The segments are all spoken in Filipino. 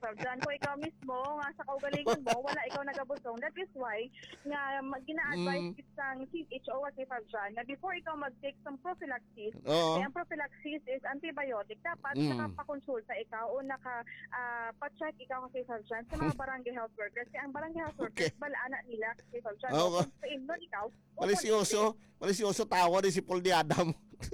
Fab John. Kung ikaw mismo, nga sa kaugalingon mo, wala ikaw nagabusong. That is why, nga gina-advise isang CHO kay Fab John, na before ikaw mag-take some prophylaxis, Oo. ang prophylaxis is antibiotic, dapat nakapakonsulta ikaw o pa-check ikaw kay Fab John sa mga barangay health workers. Kasi ang barangay health workers, balaan nila kay Fab John. Oo. Kung sa imnon ikaw, Malisyoso tawa ni si Paul di Adam.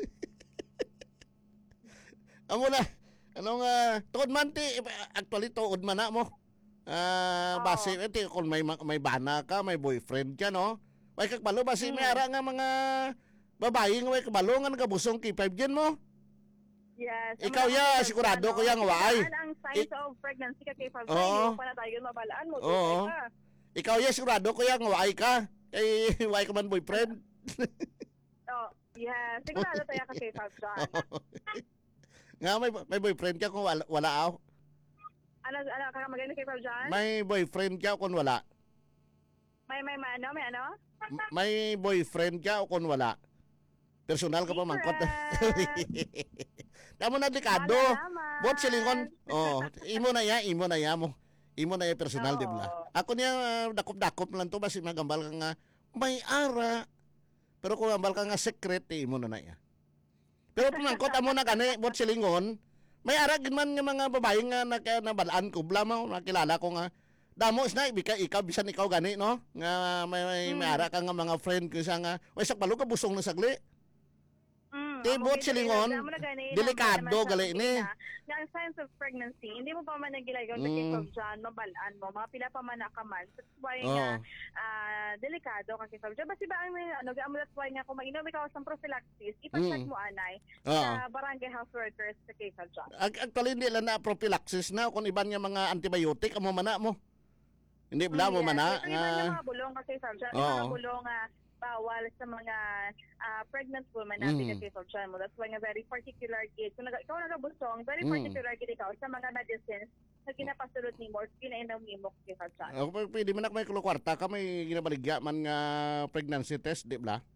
Amo na. Anong tuod man ti actually tuod man na mo. Base ti kung may bana ka, may boyfriend ka no. Way kakbalo base may ara nga mga babae nga way kabalo nga nagabusong kay 5 gen mo. Yes. Ikaw ya sigurado ko yang waay. Ang signs of pregnancy ka kay Fab John, para tayo mabalaan mo. Oo. Ikaw ya sigurado ko yang waay ka. Kay waay ka man boyfriend. Yeah, sigurado tayo ka kay Fab John. Nga may boyfriend ka kung wala aw. Ano ka maganda kay Fab John? May boyfriend ka kung wala. May ano? May boyfriend ka o kung wala. Personal ka pa mangkot. Tamo na delikado. Bot silingon. Imo na ya mo. Imo na ya personal di ba? Ako niya dakop-dakop lang to basi magambal ka nga may ara. Pero kung ambal ka nga secret imo na ya. Pero pumangkot amo na kani bot silingon. May ara gid man nga mga babae nga nabalaan ko blama nakilala ko nga damo na ikaw bisan ikaw gani no nga may ara ka nga mga friend ko sa nga way sak balo ka busong na sagli. Tibot silingon, delikado gali ni. Ang signs of pregnancy, hindi mo pa man nagilagaw sa kay Fab John, mabalaan mo, mga pila pa man nakaman. That's why nga, delikado ka kay Fab John. Basi ba ang that's why nga kung mainom ikaw sa prophylaxis, ipacheck mo anay sa barangay health workers sa kay Fab John. Actually, nila na prophylaxis na kung iban nga mga antibiotic, amo mana mo. Hindi bala mo mana. Ito iba mga bulong kasi Fab John, mga bulong bawal sa mga pregnant women natin kasi Fab John mo. That's why nga very particular kid. Kung ikaw nagabusong, very particular kid ikaw sa mga medicines na ginapasulot ni mo, ginainom ni mo kay Fab John. Pwede man may kwarta ka, may ginabaligya man nga pregnancy test, di ba?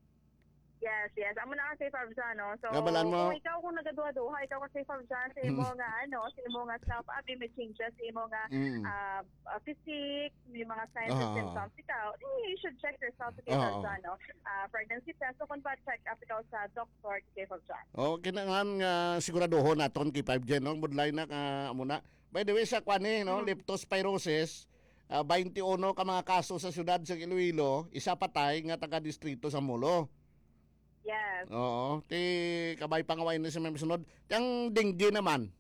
Yes. Amo na kasi Fab John, no? So, kung ikaw kung nagaduha-duha, ikaw kasi Fab John, sa imo nga, sa imo nga self-esteem changes, sa imo nga physique, may mga signs and symptoms, ikaw, you should check yourself kay Fab John, no? Pregnancy test, so kung pa-check up ikaw sa doctor kay Fab John. Kinangan nga siguraduhon naton kay 5 gen, no? Budlay na amo na. By the way, sa kwani, no? Leptospirosis, 21 ka mga kaso sa siyudad sa Iloilo, isa patay nga taga-distrito sa Molo. Yes. Oo. Kabay pangaway na sa mga sunod. Ang dengue naman.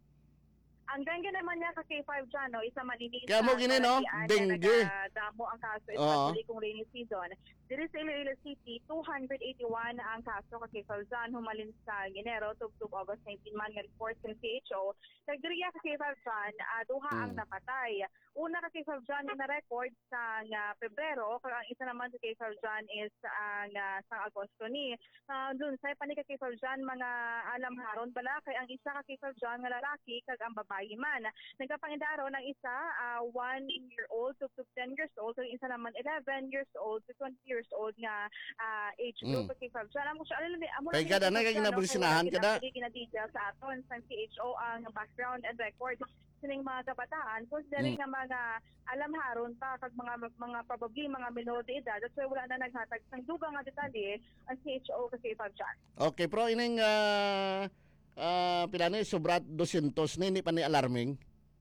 Ang dengue naman niya kay 5 John, no? Isa maliniit. Kaya mo gini, no? Dengue. Damo ang kaso, especially kung rainy season. Dito sa Iloilo City, 281 ang kaso kay 5 John, humalin sa Enero, tugtog August 19 man nga report sa CHO. Nagdiriya kay 5 John, duha ang napatay. Una kay 5 John na record sa Pebrero, kaya ang isa naman kay 5 John is sa Agosto ni. Doon sa panika kay 5 John, mga alam haron bala, kaya ang isa kay 5 John nga lalaki, kag ang babae man. Nagkapangidaro ng isa, 1-year-old to 10 years old, so isa naman 11 years old to 20 years old nga age group kay 5 John. Amo siya kay kada na kay ginabulisinahan kada. Ginadetail sa aton sa CHO ang background and record sining mga kabataan considering nga mga alam haron pa kag mga probably mga minor de edad, that's why wala na naghatag sang dugang nga detalye ang CHO kasi 5 John. Okay, pero ining pila ni sobra 200 ni pa ni alarming.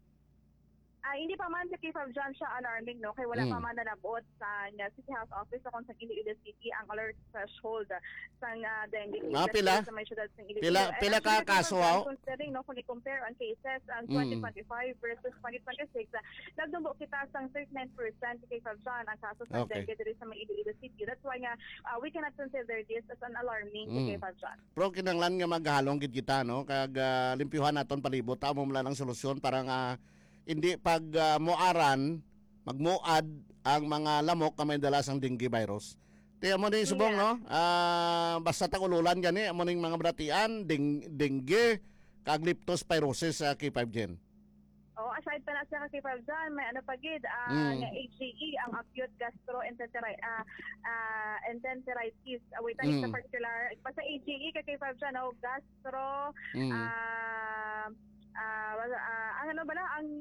Hindi pa man sa kay 5 John siya alarming, no? Kaya wala pa man na nabuot sa City Health Office kung sa Iloilo City ang alert threshold sa dengue. Pila? Pila ka kaso aw? Considering, no, kung i-compare ang cases ang 2025 versus 2026, nagdumbo kita sa 39% kay 5 John ang kaso sa dengue dito sa Iloilo City. That's why nga we cannot consider this as an alarming kay 5 John. Pero kinanglan nga maghalong gid kita, no? Kag limpyuhan naton palibot amo man lang solusyon para nga hindi pag muaran magmuad ang mga lamok na may dalas ang dengue virus. Tiyan mo din subong, no? Basta tagululan gani amo ning mga bratian, dengue, kag leptospirosis sa K5 gen. Aside pa na sa kay 5 John, may ano pa gid ang HGE, ang acute gastroenteritis. Wait, sa particular pa sa HGE kay 5 John, gastro ano ba ang